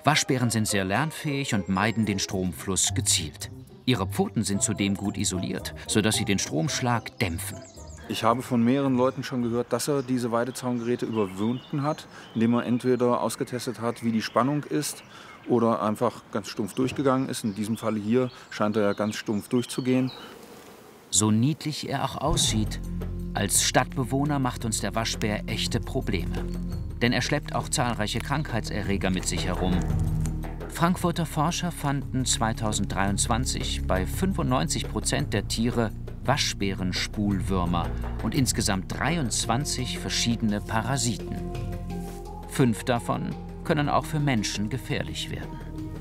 Waschbären sind sehr lernfähig und meiden den Stromfluss gezielt. Ihre Pfoten sind zudem gut isoliert, sodass sie den Stromschlag dämpfen. Ich habe von mehreren Leuten schon gehört, dass er diese Weidezaungeräte überwunden hat, indem er entweder ausgetestet hat, wie die Spannung ist, oder einfach ganz stumpf durchgegangen ist. In diesem Fall hier scheint er ja ganz stumpf durchzugehen. So niedlich er auch aussieht, als Stadtbewohner macht uns der Waschbär echte Probleme. Denn er schleppt auch zahlreiche Krankheitserreger mit sich herum. Frankfurter Forscher fanden 2023 bei 95% der Tiere Waschbärenspulwürmer und insgesamt 23 verschiedene Parasiten. 5 davon können auch für Menschen gefährlich werden.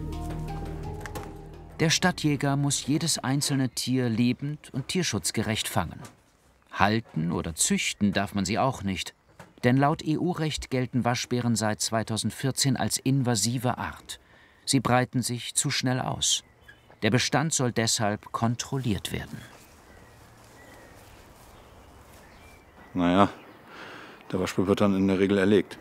Der Stadtjäger muss jedes einzelne Tier lebend und tierschutzgerecht fangen. Halten oder züchten darf man sie auch nicht, denn laut EU-Recht gelten Waschbären seit 2014 als invasive Art. Sie breiten sich zu schnell aus. Der Bestand soll deshalb kontrolliert werden. Naja, der Waschbär wird dann in der Regel erlegt.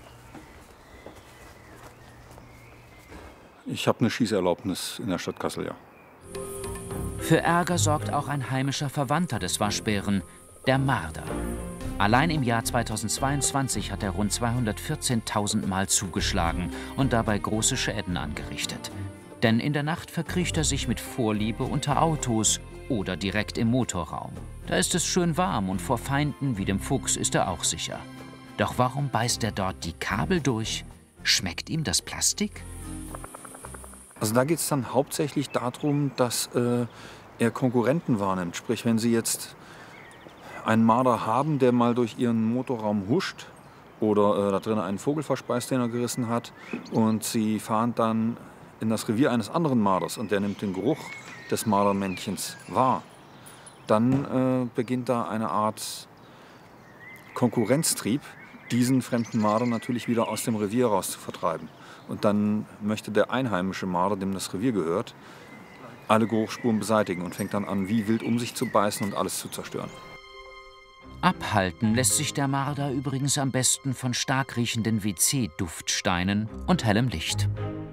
Ich habe eine Schießerlaubnis in der Stadt Kassel, ja. Für Ärger sorgt auch ein heimischer Verwandter des Waschbären, der Marder. Allein im Jahr 2022 hat er rund 214.000 Mal zugeschlagen und dabei große Schäden angerichtet. Denn in der Nacht verkriecht er sich mit Vorliebe unter Autos oder direkt im Motorraum. Da ist es schön warm und vor Feinden wie dem Fuchs ist er auch sicher. Doch warum beißt er dort die Kabel durch? Schmeckt ihm das Plastik? Also da geht es dann hauptsächlich darum, dass er Konkurrenten wahrnimmt. Sprich, wenn Sie jetzt einen Marder haben, der mal durch Ihren Motorraum huscht oder da drin einen Vogel verspeist, den er gerissen hat, und Sie fahren dann in das Revier eines anderen Marders und der nimmt den Geruch des Mardermännchens wahr, dann beginnt da eine Art Konkurrenztrieb, diesen fremden Marder natürlich wieder aus dem Revier raus zu vertreiben. Und dann möchte der einheimische Marder, dem das Revier gehört, alle Geruchsspuren beseitigen und fängt dann an, wie wild um sich zu beißen und alles zu zerstören. Abhalten lässt sich der Marder übrigens am besten von stark riechenden WC-Duftsteinen und hellem Licht.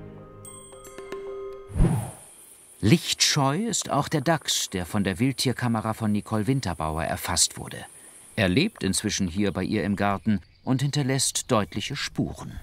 Lichtscheu ist auch der Dachs, der von der Wildtierkamera von Nicole Winterbauer erfasst wurde. Er lebt inzwischen hier bei ihr im Garten und hinterlässt deutliche Spuren.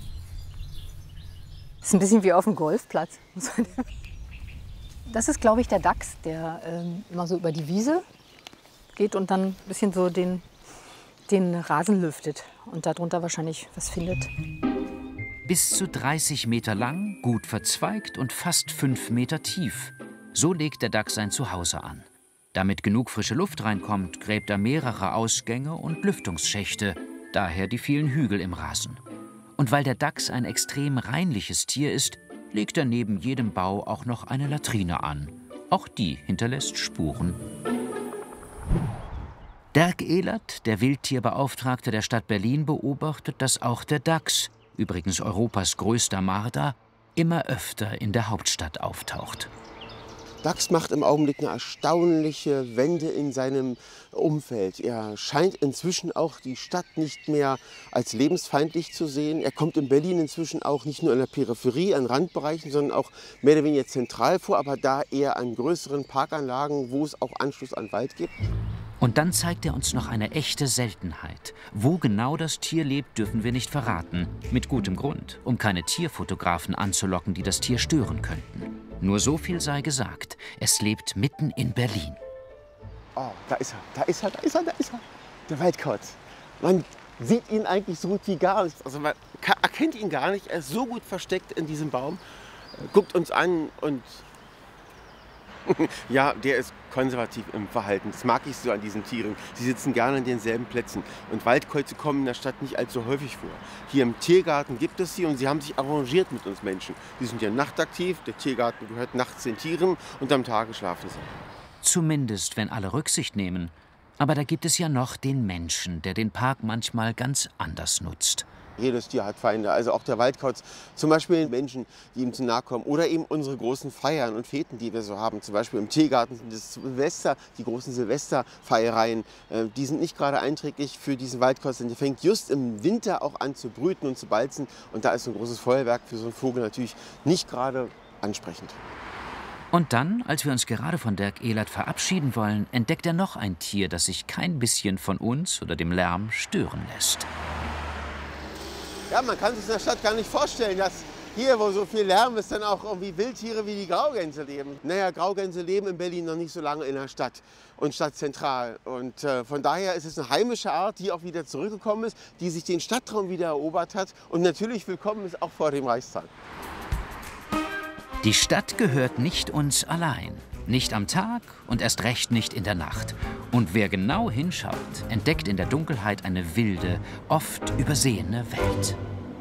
Das ist ein bisschen wie auf dem Golfplatz. Das ist, glaube ich, der Dachs, der immer so über die Wiese geht und dann ein bisschen so den Rasen lüftet und darunter wahrscheinlich was findet. Bis zu 30 Meter lang, gut verzweigt und fast 5 Meter tief. So legt der Dachs sein Zuhause an. Damit genug frische Luft reinkommt, gräbt er mehrere Ausgänge und Lüftungsschächte, daher die vielen Hügel im Rasen. Und weil der Dachs ein extrem reinliches Tier ist, legt er neben jedem Bau auch noch eine Latrine an. Auch die hinterlässt Spuren. Dirk Ehlert, der Wildtierbeauftragte der Stadt Berlin, beobachtet, dass auch der Dachs, übrigens Europas größter Marder, immer öfter in der Hauptstadt auftaucht. Dachs macht im Augenblick eine erstaunliche Wende in seinem Umfeld. Er scheint inzwischen auch die Stadt nicht mehr als lebensfeindlich zu sehen. Er kommt in Berlin inzwischen auch nicht nur in der Peripherie, an Randbereichen, sondern auch mehr oder weniger zentral vor, aber da eher an größeren Parkanlagen, wo es auch Anschluss an Wald gibt. Und dann zeigt er uns noch eine echte Seltenheit. Wo genau das Tier lebt, dürfen wir nicht verraten. Mit gutem Grund, um keine Tierfotografen anzulocken, die das Tier stören könnten. Nur so viel sei gesagt, es lebt mitten in Berlin. Oh, da ist er, da ist er, da ist er, da ist er. Der Waldkauz. Man sieht ihn eigentlich so gut wie gar nicht. Also man erkennt ihn gar nicht. Er ist so gut versteckt in diesem Baum. Guckt uns an und ja, der ist konservativ im Verhalten. Das mag ich so an diesen Tieren. Sie sitzen gerne an denselben Plätzen. Und Waldkäuze kommen in der Stadt nicht allzu häufig vor. Hier im Tiergarten gibt es sie und sie haben sich arrangiert mit uns Menschen. Die sind ja nachtaktiv, der Tiergarten gehört nachts den Tieren und am Tage schlafen sie. Zumindest, wenn alle Rücksicht nehmen. Aber da gibt es ja noch den Menschen, der den Park manchmal ganz anders nutzt. Jedes Tier hat Feinde, also auch der Waldkauz. Zum Beispiel Menschen, die ihm zu nahe kommen. Oder eben unsere großen Feiern und Feten, die wir so haben. Zum Beispiel im Tiergarten das Silvester, die großen Silvesterfeiereien. Die sind nicht gerade einträglich für diesen Waldkauz, denn der fängt just im Winter auch an zu brüten und zu balzen. Und da ist so ein großes Feuerwerk für so einen Vogel natürlich nicht gerade ansprechend. Und dann, als wir uns gerade von Dirk Ehlert verabschieden wollen, entdeckt er noch ein Tier, das sich kein bisschen von uns oder dem Lärm stören lässt. Ja, man kann sich in der Stadt gar nicht vorstellen, dass hier, wo so viel Lärm ist, dann auch irgendwie Wildtiere wie die Graugänse leben. Naja, Graugänse leben in Berlin noch nicht so lange in der Stadt und stadtzentral. Und von daher ist es eine heimische Art, die auch wieder zurückgekommen ist, die sich den Stadtraum wieder erobert hat und natürlich willkommen ist auch vor dem Reichstag. Die Stadt gehört nicht uns allein. Nicht am Tag und erst recht nicht in der Nacht. Und wer genau hinschaut, entdeckt in der Dunkelheit eine wilde, oft übersehene Welt.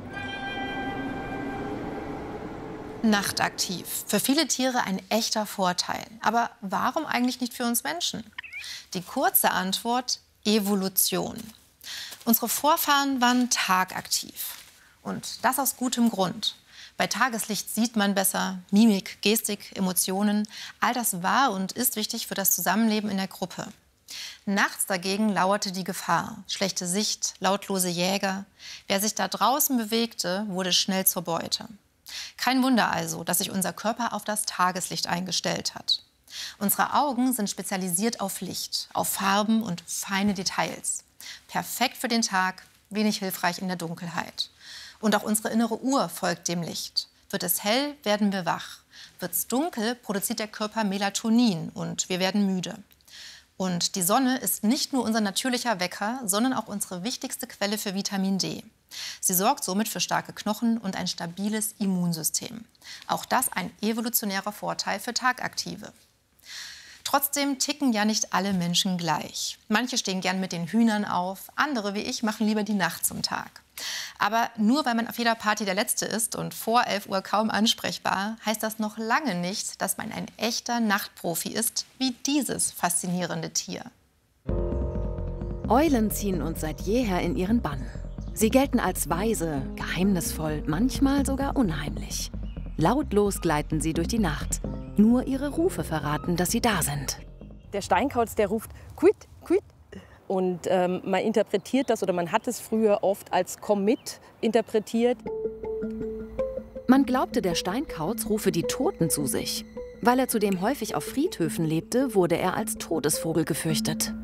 Nachtaktiv. Für viele Tiere ein echter Vorteil. Aber warum eigentlich nicht für uns Menschen? Die kurze Antwort: Evolution. Unsere Vorfahren waren tagaktiv. Und das aus gutem Grund. Bei Tageslicht sieht man besser, Mimik, Gestik, Emotionen. All das war und ist wichtig für das Zusammenleben in der Gruppe. Nachts dagegen lauerte die Gefahr. Schlechte Sicht, lautlose Jäger. Wer sich da draußen bewegte, wurde schnell zur Beute. Kein Wunder also, dass sich unser Körper auf das Tageslicht eingestellt hat. Unsere Augen sind spezialisiert auf Licht, auf Farben und feine Details. Perfekt für den Tag, wenig hilfreich in der Dunkelheit. Und auch unsere innere Uhr folgt dem Licht. Wird es hell, werden wir wach. Wird es dunkel, produziert der Körper Melatonin und wir werden müde. Und die Sonne ist nicht nur unser natürlicher Wecker, sondern auch unsere wichtigste Quelle für Vitamin D. Sie sorgt somit für starke Knochen und ein stabiles Immunsystem. Auch das ein evolutionärer Vorteil für Tagaktive. Trotzdem ticken ja nicht alle Menschen gleich. Manche stehen gern mit den Hühnern auf, andere wie ich machen lieber die Nacht zum Tag. Aber nur weil man auf jeder Party der Letzte ist und vor 11 Uhr kaum ansprechbar, heißt das noch lange nicht, dass man ein echter Nachtprofi ist, wie dieses faszinierende Tier. Eulen ziehen uns seit jeher in ihren Bann. Sie gelten als weise, geheimnisvoll, manchmal sogar unheimlich. Lautlos gleiten sie durch die Nacht. Nur ihre Rufe verraten, dass sie da sind. Der Steinkauz, der ruft Kuit, Kuit. Und man interpretiert das, oder man hat es früher oft als Kommit interpretiert. Man glaubte, der Steinkauz rufe die Toten zu sich. Weil er zudem häufig auf Friedhöfen lebte, wurde er als Todesvogel gefürchtet.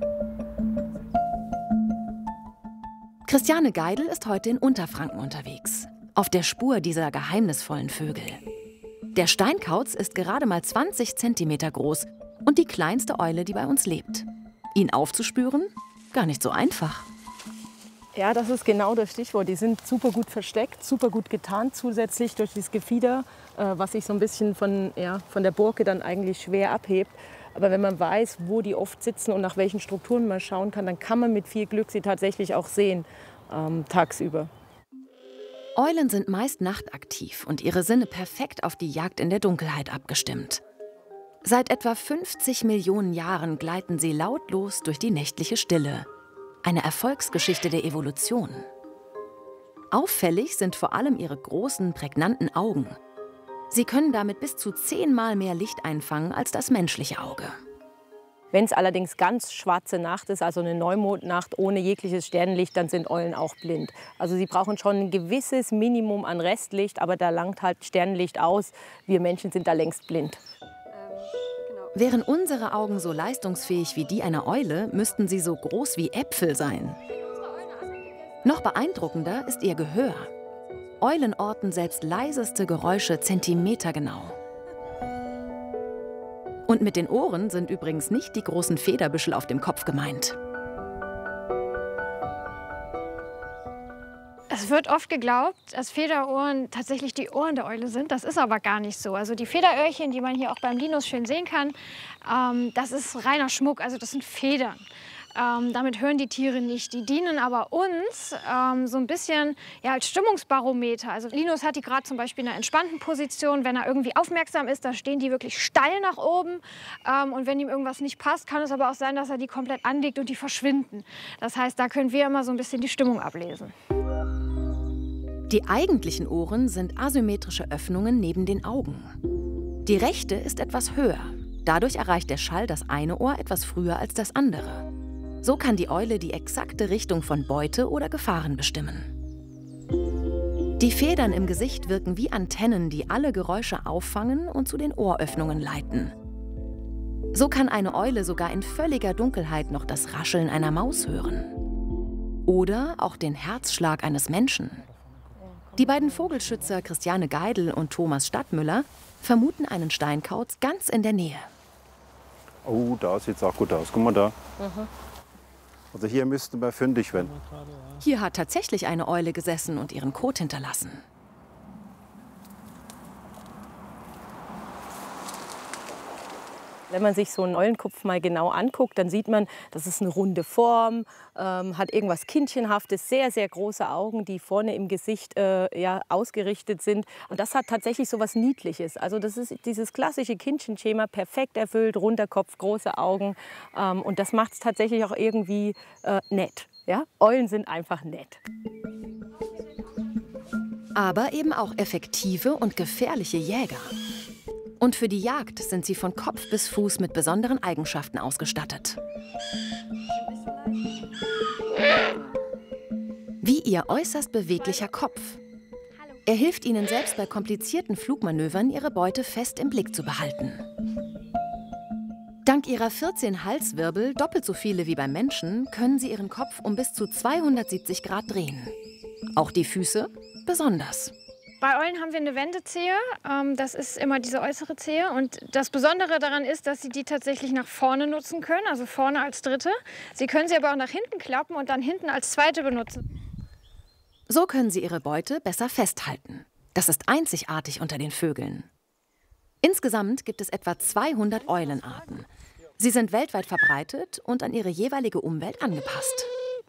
Christiane Geidel ist heute in Unterfranken unterwegs. Auf der Spur dieser geheimnisvollen Vögel. Der Steinkauz ist gerade mal 20 cm groß und die kleinste Eule, die bei uns lebt. Ihn aufzuspüren? Gar nicht so einfach. Ja, das ist genau das Stichwort. Die sind super gut versteckt, super gut getarnt, zusätzlich durch das Gefieder, was sich so ein bisschen von der Borke dann eigentlich schwer abhebt. Aber wenn man weiß, wo die oft sitzen und nach welchen Strukturen man schauen kann, dann kann man mit viel Glück sie tatsächlich auch sehen, tagsüber. Eulen sind meist nachtaktiv und ihre Sinne perfekt auf die Jagd in der Dunkelheit abgestimmt. Seit etwa 50 Millionen Jahren gleiten sie lautlos durch die nächtliche Stille. Eine Erfolgsgeschichte der Evolution. Auffällig sind vor allem ihre großen, prägnanten Augen. Sie können damit bis zu 10-mal mehr Licht einfangen als das menschliche Auge. Wenn es allerdings ganz schwarze Nacht ist, also eine Neumondnacht ohne jegliches Sternenlicht, dann sind Eulen auch blind. Also sie brauchen schon ein gewisses Minimum an Restlicht, aber da langt halt Sternenlicht aus. Wir Menschen sind da längst blind. Wären unsere Augen so leistungsfähig wie die einer Eule, müssten sie so groß wie Äpfel sein. Noch beeindruckender ist ihr Gehör. Eulen orten selbst leiseste Geräusche zentimetergenau. Und mit den Ohren sind übrigens nicht die großen Federbüschel auf dem Kopf gemeint. Es wird oft geglaubt, dass Federohren tatsächlich die Ohren der Eule sind. Das ist aber gar nicht so. Also die Federöhrchen, die man hier auch beim Linus schön sehen kann, das ist reiner Schmuck, also das sind Federn. Damit hören die Tiere nicht. Die dienen aber uns so ein bisschen als Stimmungsbarometer. Also Linus hat die gerade zum Beispiel in einer entspannten Position. Wenn er irgendwie aufmerksam ist, da stehen die wirklich steil nach oben. Und wenn ihm irgendwas nicht passt, kann es aber auch sein, dass er die komplett anlegt und die verschwinden. Das heißt, da können wir immer so ein bisschen die Stimmung ablesen. Die eigentlichen Ohren sind asymmetrische Öffnungen neben den Augen. Die rechte ist etwas höher. Dadurch erreicht der Schall das eine Ohr etwas früher als das andere. So kann die Eule die exakte Richtung von Beute oder Gefahren bestimmen. Die Federn im Gesicht wirken wie Antennen, die alle Geräusche auffangen und zu den Ohröffnungen leiten. So kann eine Eule sogar in völliger Dunkelheit noch das Rascheln einer Maus hören. Oder auch den Herzschlag eines Menschen. Die beiden Vogelschützer Christiane Geidel und Thomas Stadtmüller vermuten einen Steinkauz ganz in der Nähe. Oh, da sieht es auch gut aus. Guck mal da. Also hier müssten wir fündig werden. Hier hat tatsächlich eine Eule gesessen und ihren Kot hinterlassen. Wenn man sich so einen Eulenkopf mal genau anguckt, dann sieht man, das ist eine runde Form, hat irgendwas Kindchenhaftes, sehr, sehr große Augen, die vorne im Gesicht ja, ausgerichtet sind. Und das hat tatsächlich so was Niedliches. Also das ist dieses klassische Kindchenschema, perfekt erfüllt, runder Kopf, große Augen. Und das macht es tatsächlich auch irgendwie nett. Ja? Eulen sind einfach nett. Aber eben auch effektive und gefährliche Jäger. Und für die Jagd sind sie von Kopf bis Fuß mit besonderen Eigenschaften ausgestattet. Wie ihr äußerst beweglicher Kopf. Er hilft ihnen selbst bei komplizierten Flugmanövern, ihre Beute fest im Blick zu behalten. Dank ihrer 14 Halswirbel, doppelt so viele wie beim Menschen, können sie ihren Kopf um bis zu 270 Grad drehen. Auch die Füße besonders. Bei Eulen haben wir eine Wendezehe, das ist immer diese äußere Zehe. Und das Besondere daran ist, dass sie die tatsächlich nach vorne nutzen können, also vorne als dritte. Sie können sie aber auch nach hinten klappen und dann hinten als zweite benutzen. So können sie ihre Beute besser festhalten. Das ist einzigartig unter den Vögeln. Insgesamt gibt es etwa 200 Eulenarten. Sie sind weltweit verbreitet und an ihre jeweilige Umwelt angepasst.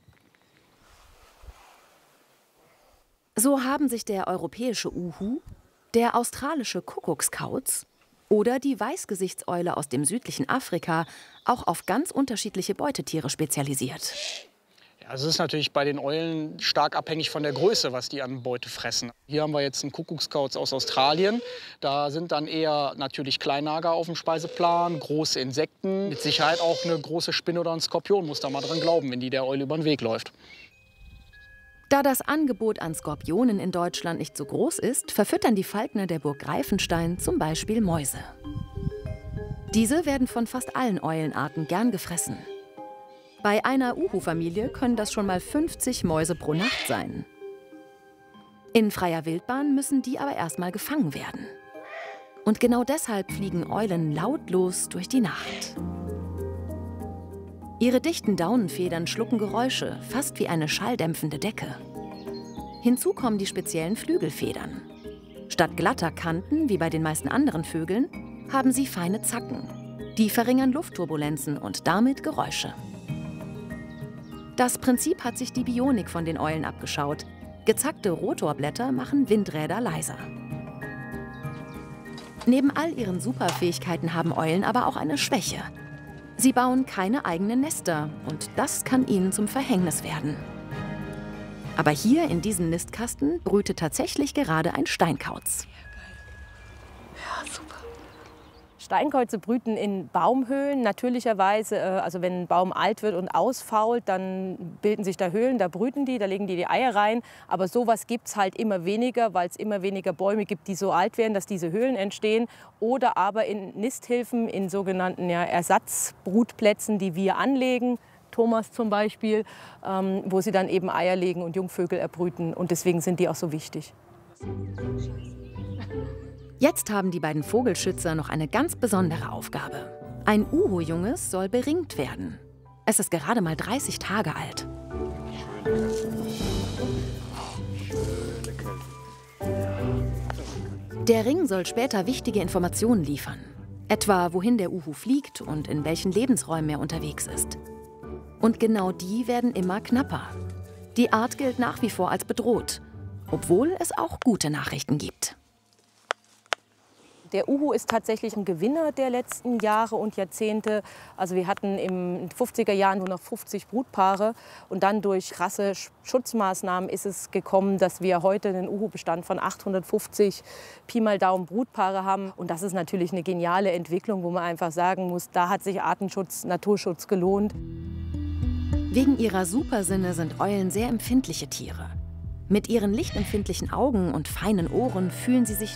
So haben sich der europäische Uhu, der australische Kuckuckskauz oder die Weißgesichtseule aus dem südlichen Afrika auch auf ganz unterschiedliche Beutetiere spezialisiert. Also es ist natürlich bei den Eulen stark abhängig von der Größe, was die an Beute fressen. Hier haben wir jetzt einen Kuckuckskauz aus Australien. Da sind dann eher natürlich Kleinnager auf dem Speiseplan, große Insekten. Mit Sicherheit auch eine große Spinne oder ein Skorpion, muss da mal dran glauben, wenn die der Eule über den Weg läuft. Da das Angebot an Skorpionen in Deutschland nicht so groß ist, verfüttern die Falkner der Burg Greifenstein zum Beispiel Mäuse. Diese werden von fast allen Eulenarten gern gefressen. Bei einer Uhu-Familie können das schon mal 50 Mäuse pro Nacht sein. In freier Wildbahn müssen die aber erstmal gefangen werden. Und genau deshalb fliegen Eulen lautlos durch die Nacht. Ihre dichten Daunenfedern schlucken Geräusche, fast wie eine schalldämpfende Decke. Hinzu kommen die speziellen Flügelfedern. Statt glatter Kanten, wie bei den meisten anderen Vögeln, haben sie feine Zacken. Die verringern Luftturbulenzen und damit Geräusche. Das Prinzip hat sich die Bionik von den Eulen abgeschaut. Gezackte Rotorblätter machen Windräder leiser. Neben all ihren Superfähigkeiten haben Eulen aber auch eine Schwäche. Sie bauen keine eigenen Nester und das kann ihnen zum Verhängnis werden. Aber hier in diesem Nistkasten brütet tatsächlich gerade ein Steinkauz. Ja, super. Steinkäuze brüten in Baumhöhlen natürlicherweise. Also wenn ein Baum alt wird und ausfault, dann bilden sich da Höhlen, da brüten die, da legen die Eier rein. Aber sowas gibt es halt immer weniger, weil es immer weniger Bäume gibt, die so alt werden, dass diese Höhlen entstehen. Oder aber in Nisthilfen, in sogenannten Ersatzbrutplätzen, die wir anlegen. Thomas zum Beispiel, wo sie dann eben Eier legen und Jungvögel erbrüten. Und deswegen sind die auch so wichtig. Jetzt haben die beiden Vogelschützer noch eine ganz besondere Aufgabe. Ein Uhu-Junges soll beringt werden. Es ist gerade mal 30 Tage alt. Der Ring soll später wichtige Informationen liefern. Etwa, wohin der Uhu fliegt und in welchen Lebensräumen er unterwegs ist. Und genau die werden immer knapper. Die Art gilt nach wie vor als bedroht, obwohl es auch gute Nachrichten gibt. Der Uhu ist tatsächlich ein Gewinner der letzten Jahre und Jahrzehnte. Also wir hatten in den 50er Jahren nur noch 50 Brutpaare. Und dann durch krasse Schutzmaßnahmen ist es gekommen, dass wir heute einen Uhu-Bestand von 850 Pi mal Daumen Brutpaare haben. Und das ist natürlich eine geniale Entwicklung, wo man einfach sagen muss, da hat sich Artenschutz, Naturschutz gelohnt. Wegen ihrer Supersinne sind Eulen sehr empfindliche Tiere. Mit ihren lichtempfindlichen Augen und feinen Ohren fühlen sie sich